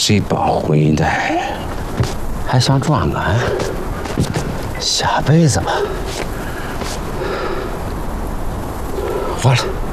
这把回来，还想抓俺？下辈子吧。完了。